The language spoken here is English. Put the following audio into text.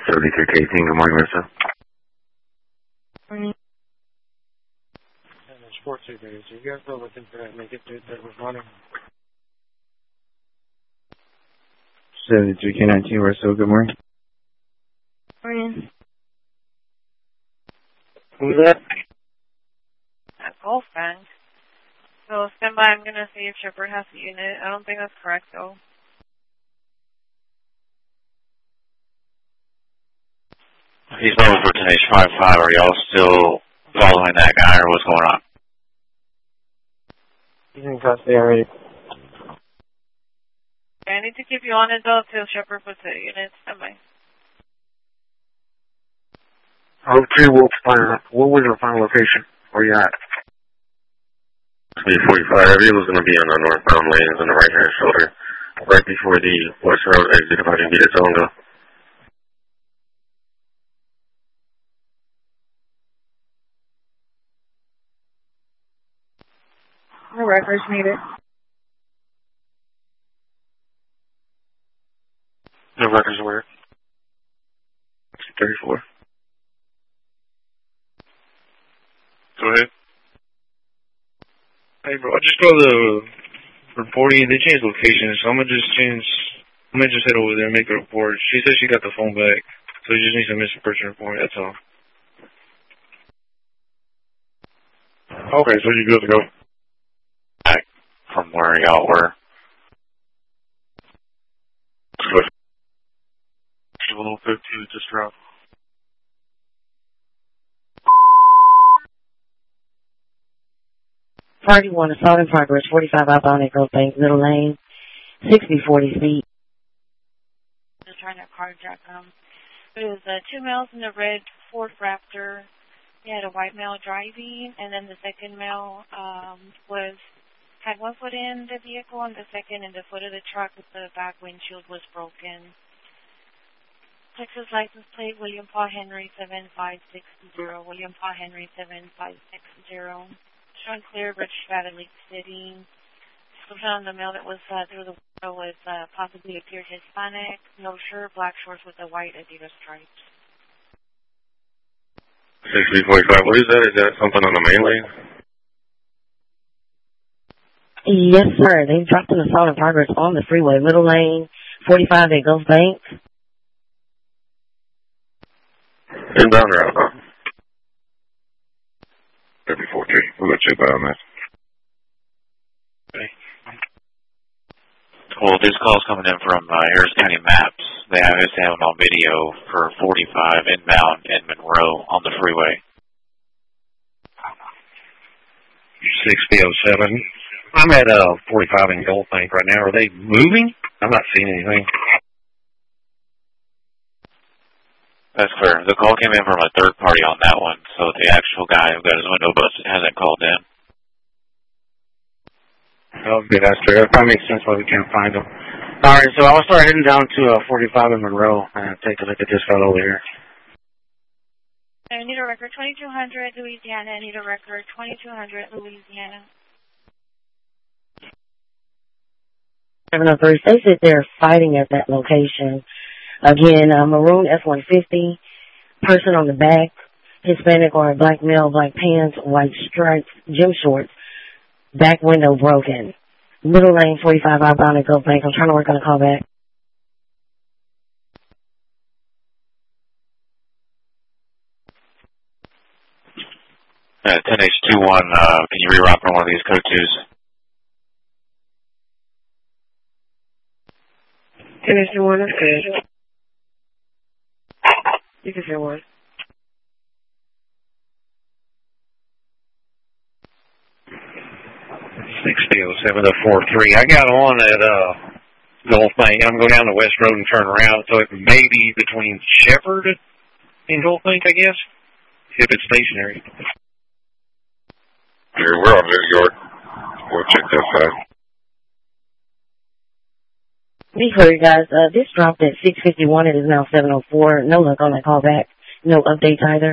73K, good morning, Marissa. Morning. Sports areas. You guys go looking for that naked dude that was running. 73K19, Russell, good morning. Morning. Who's that? At Golf Bank. So stand by, I'm going to see if Shepard has the unit. I don't think that's correct, though. He's over for today's 5-5. Are y'all still following that guy, or what's going on? He's in custody already. I need to keep you on it, though, till Shepard puts the unit. Stand by. Okay, what was your final location? Where you at? 45. He was going to be on the northbound lanes on the right-hand shoulder, right before the West Road exit, if I can get it to go. The records needed. The records were 34. Go ahead. Hey, bro, I just got the reporting. They changed locations, so I'm gonna just head over there and make a report. She said she got the phone back, so you just need a missing person report. That's all. Okay, so you're good to go. Back from where y'all were. Good. 15 just dropped. Party 1, assault in progress, 45 outbound at Grove Bank, middle lane, 60-40 feet. Just trying to carjack them. It was 2 males in the red Ford Raptor. He had a white male driving, and then the second male had 1 foot in the vehicle, and the second in the foot of the truck with the back windshield was broken. Texas license plate, William Paul Henry 7560, William Paul Henry 7560. Showing clear, Rich Strata, Lake City. Description on the male that was through the window was possibly appeared Hispanic, no shirt, black shorts with the white Adidas stripes. 6045, what is that? Is that something on the main lane? Yes, sir. They dropped an assault in progress on the freeway, middle lane, 45 at Grove Bank. Inbound or outbound? 34K. We'll let you on that. Okay. Well, this call's coming in from Harris County Maps. They have it on video for 45 inbound in Monroe on the freeway. 6007. I'm at 45 in Gulf Bank right now. Are they moving? I'm not seeing anything. That's clear. The call came in from a third party on that one, so the actual guy who got his window busted hasn't called in. Okay, that's fair. That probably makes sense why we can't find them. All right, so I'll start heading down to 45 in Monroe and take a look at this fellow over here. I need a record 2200 Louisiana. I need a record 2200 Louisiana. 703. They said they're fighting at that location. Again, maroon F-150, person on the back, Hispanic or black male, black pants, white stripes, gym shorts, back window broken. Middle lane, 45 outbound at Grove Bank. I'm trying to work on a call back. Yeah, 10H21, can you reroute from one of these code 2s? 10H21, that's good. You can say one. 6007-43. I got on at Gulf Bank. I'm going down the West Road and turn around, so it may be between Shepard and Gulf Bank, I guess, if it's stationary. Here, we're on New York. We'll check that side. Be clear, guys. This dropped at 6:51. It is now 7:04. No luck on that call back. No updates either.